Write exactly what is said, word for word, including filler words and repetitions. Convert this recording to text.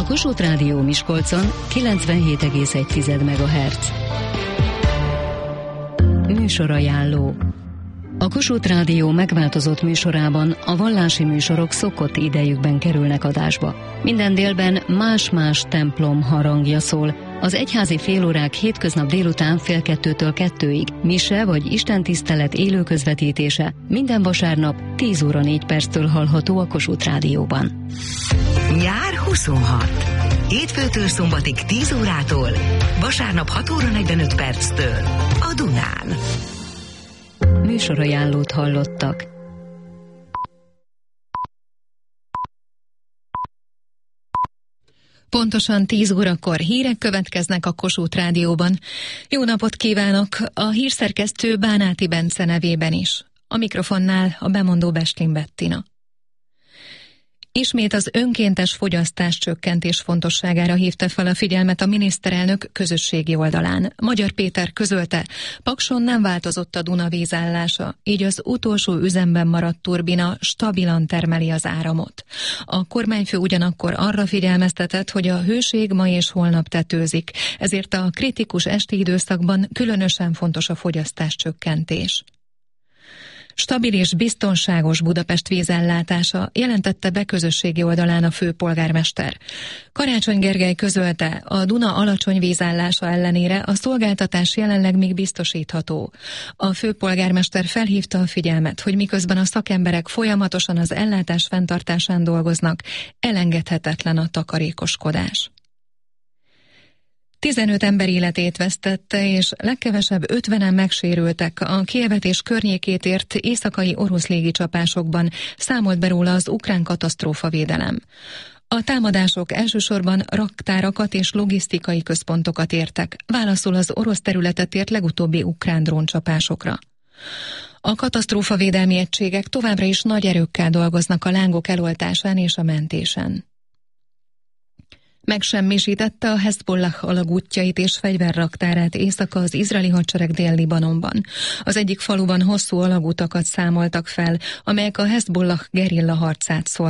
A Kossuth Rádió Miskolcon kilencvenhét egész egy megahertz. Műsorajánló. A Kossuth Rádió megváltozott műsorában a vallási műsorok szokott idejükben kerülnek adásba. Minden délben más-más templom harangja szól. Az egyházi félórák hétköznap délután fél kettőtől kettőig, mise vagy istentisztelet élő közvetítése minden vasárnap tíz óra négy perctől hallható a Kossuth Rádióban. Nyár huszonhat. Hétfőtől szombatig tíz órától, vasárnap hat óra negyvenöt perctől a Dunán. Műsorajánlót hallottak. Pontosan tíz órakor hírek következnek a Kossuth Rádióban. Jó napot kívánok! A hírszerkesztő Bánáti Bence nevében is. A mikrofonnál a bemondó Bestlin Bettina. Ismét az önkéntes fogyasztás csökkentés fontosságára hívta fel a figyelmet a miniszterelnök közösségi oldalán. Magyar Péter közölte, Pakson nem változott a Duna vízállása, így az utolsó üzemben maradt turbina stabilan termeli az áramot. A kormányfő ugyanakkor arra figyelmeztetett, hogy a hőség ma és holnap tetőzik, ezért a kritikus esti időszakban különösen fontos a fogyasztás csökkentés. Stabil és biztonságos Budapest vízellátása, jelentette be közösségi oldalán a főpolgármester. Karácsony Gergely közölte, a Duna alacsony vízállása ellenére a szolgáltatás jelenleg még biztosítható. A főpolgármester felhívta a figyelmet, hogy miközben a szakemberek folyamatosan az ellátás fenntartásán dolgoznak, elengedhetetlen a takarékoskodás. tizenöt ember életét vesztette, és legkevesebb ötvenen megsérültek a Kijevet és környékét ért éjszakai orosz légicsapásokban, számolt be róla az ukrán katasztrófavédelem. A támadások elsősorban raktárakat és logisztikai központokat értek, válaszol az orosz területet ért legutóbbi ukrán dróncsapásokra. A katasztrófavédelmi egységek továbbra is nagy erőkkel dolgoznak a lángok eloltásán és a mentésen. Megsemmisítette a Hezbollah alagútjait és fegyverraktárát éjszaka az izraeli hadsereg Dél-Libanonban. Az egyik faluban hosszú alagutakat számoltak fel, amelyek a Hezbollah gerilla harcát szolgálják.